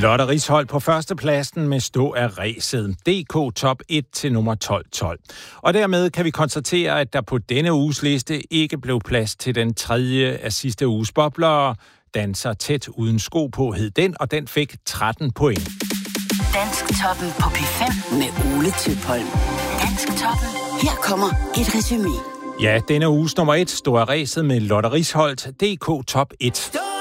Lotte Risholt på førstepladsen med Stå af ræset. DK top 1 til nummer 1212. Og dermed kan vi konstatere, at der på denne uges liste ikke blev plads til den tredje af sidste uges boblere. Danser tæt uden sko på hed den, og den fik 13 point. Dansktoppen på P5 med Ole Tøpholm. Dansktoppen. Her kommer et resumé. Ja, denne uges nummer 1 står af ræset med Lotte Risholt, DK top 1. Stå